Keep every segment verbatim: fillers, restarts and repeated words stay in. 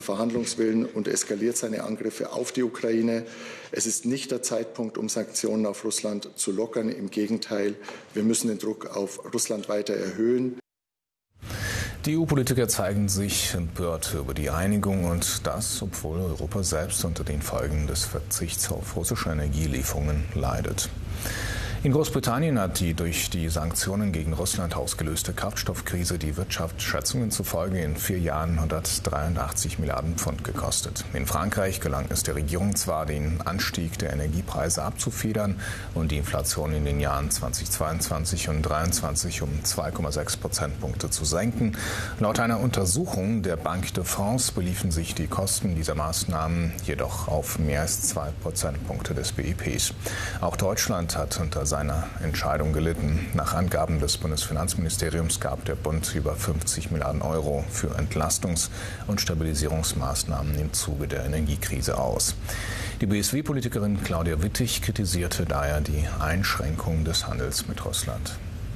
Verhandlungswillen und eskaliert seine Angriffe auf die Ukraine. Es ist nicht der Zeitpunkt, um Sanktionen auf Russland zu lockern. Im Gegenteil, wir müssen den Druck auf Russland weiter erhöhen. Die E U-Politiker zeigen sich empört über die Einigung und das, obwohl Europa selbst unter den Folgen des Verzichts auf russische Energielieferungen leidet. In Großbritannien hat die durch die Sanktionen gegen Russland ausgelöste Kraftstoffkrise die Wirtschaftsschätzungen zufolge in vier Jahren hundertdreiundachtzig Milliarden Pfund gekostet. In Frankreich gelang es der Regierung zwar, den Anstieg der Energiepreise abzufedern und die Inflation in den Jahren zweitausendzweiundzwanzig und zweitausenddreiundzwanzig um zwei Komma sechs Prozentpunkte zu senken. Laut einer Untersuchung der Banque de France beliefen sich die Kosten dieser Maßnahmen jedoch auf mehr als zwei Prozentpunkte des B I Ps. Auch Deutschland hat unter seiner Entscheidung gelitten. Nach Angaben des Bundesfinanzministeriums gab der Bund über fünfzig Milliarden Euro für Entlastungs- und Stabilisierungsmaßnahmen im Zuge der Energiekrise aus. Die B S W-Politikerin Claudia Wittig kritisierte daher die Einschränkung des Handels mit Russland.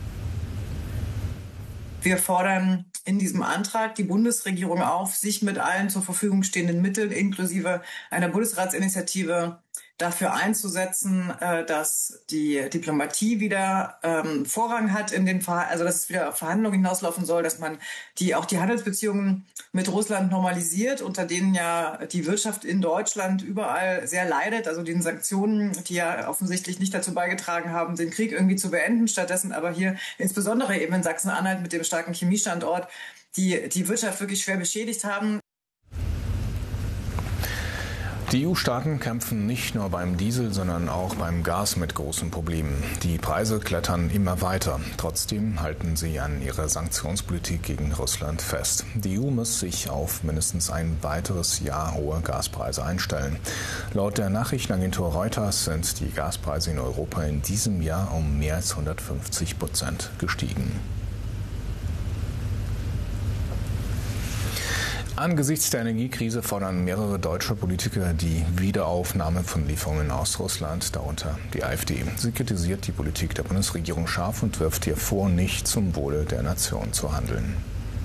Wir fordern in diesem Antrag die Bundesregierung auf, sich mit allen zur Verfügung stehenden Mitteln inklusive einer Bundesratsinitiative dafür einzusetzen, dass die Diplomatie wieder ähm, Vorrang hat in den Ver also dass es wieder auf Verhandlungen hinauslaufen soll, dass man die auch die Handelsbeziehungen mit Russland normalisiert, unter denen ja die Wirtschaft in Deutschland überall sehr leidet, also den Sanktionen, die ja offensichtlich nicht dazu beigetragen haben, den Krieg irgendwie zu beenden, stattdessen aber hier insbesondere eben in Sachsen-Anhalt mit dem starken Chemiestandort die die Wirtschaft wirklich schwer beschädigt haben. Die E U-Staaten kämpfen nicht nur beim Diesel, sondern auch beim Gas mit großen Problemen. Die Preise klettern immer weiter. Trotzdem halten sie an ihrer Sanktionspolitik gegen Russland fest. Die E U muss sich auf mindestens ein weiteres Jahr hohe Gaspreise einstellen. Laut der Nachrichtenagentur Reuters sind die Gaspreise in Europa in diesem Jahr um mehr als hundertfünfzig Prozent gestiegen. Angesichts der Energiekrise fordern mehrere deutsche Politiker die Wiederaufnahme von Lieferungen aus Russland, darunter die AfD. Sie kritisiert die Politik der Bundesregierung scharf und wirft ihr vor, nicht zum Wohle der Nation zu handeln.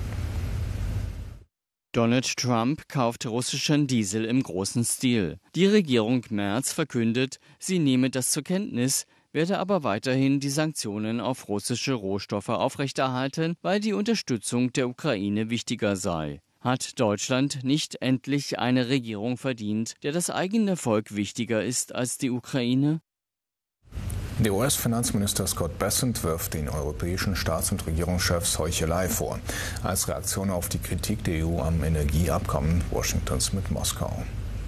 Donald Trump kauft russischen Diesel im großen Stil. Die Regierung Merz verkündet, sie nehme das zur Kenntnis, werde aber weiterhin die Sanktionen auf russische Rohstoffe aufrechterhalten, weil die Unterstützung der Ukraine wichtiger sei. Hat Deutschland nicht endlich eine Regierung verdient, der das eigene Volk wichtiger ist als die Ukraine? Der U S-Finanzminister Scott Bessent wirft den europäischen Staats- und Regierungschefs Heuchelei vor, als Reaktion auf die Kritik der E U am Energieabkommen Washingtons mit Moskau.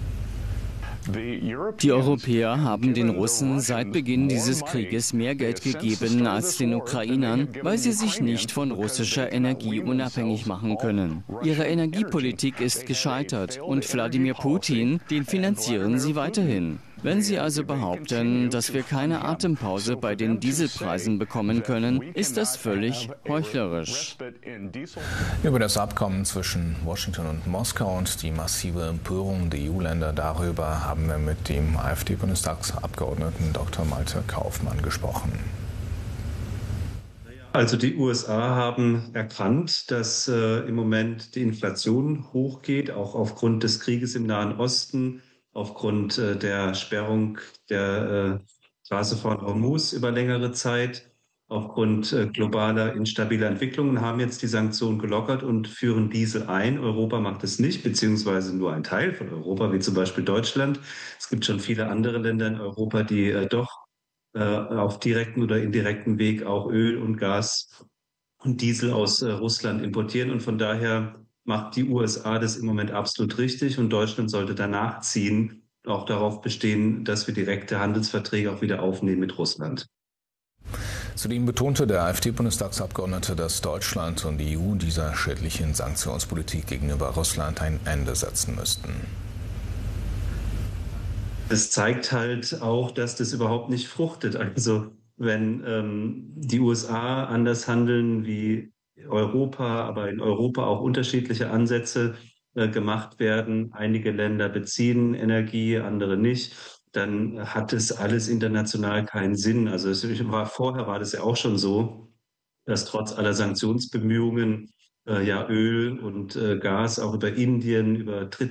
Die Europäer haben den Russen seit Beginn dieses Krieges mehr Geld gegeben als den Ukrainern, weil sie sich nicht von russischer Energie unabhängig machen können. Ihre Energiepolitik ist gescheitert und Wladimir Putin, den finanzieren sie weiterhin. Wenn Sie also behaupten, dass wir keine Atempause bei den Dieselpreisen bekommen können, ist das völlig heuchlerisch. Über das Abkommen zwischen Washington und Moskau und die massive Empörung der E U-Länder darüber haben wir mit dem AfD-Bundestagsabgeordneten Doktor Malte Kaufmann gesprochen. Also die U S A haben erkannt, dass äh, im Moment die Inflation hochgeht, auch aufgrund des Krieges im Nahen Osten, aufgrund äh, der Sperrung der äh, Straße von Hormuz über längere Zeit, aufgrund äh, globaler instabiler Entwicklungen, haben jetzt die Sanktionen gelockert und führen Diesel ein. Europa macht es nicht, beziehungsweise nur ein Teil von Europa, wie zum Beispiel Deutschland. Es gibt schon viele andere Länder in Europa, die äh, doch äh, auf direkten oder indirekten Weg auch Öl und Gas und Diesel aus äh, Russland importieren. Und von daher macht die U S A das im Moment absolut richtig und Deutschland sollte danach ziehen, auch darauf bestehen, dass wir direkte Handelsverträge auch wieder aufnehmen mit Russland. Zudem betonte der AfD-Bundestagsabgeordnete, dass Deutschland und die E U dieser schädlichen Sanktionspolitik gegenüber Russland ein Ende setzen müssten. Das zeigt halt auch, dass das überhaupt nicht fruchtet. Also wenn ähm, die U S A anders handeln wie Europa, aber in Europa auch unterschiedliche Ansätze äh, gemacht werden, einige Länder beziehen Energie, andere nicht, dann hat es alles international keinen Sinn. Also es war, vorher war das ja auch schon so, dass trotz aller Sanktionsbemühungen äh, ja Öl und äh, Gas auch über Indien, über Dritt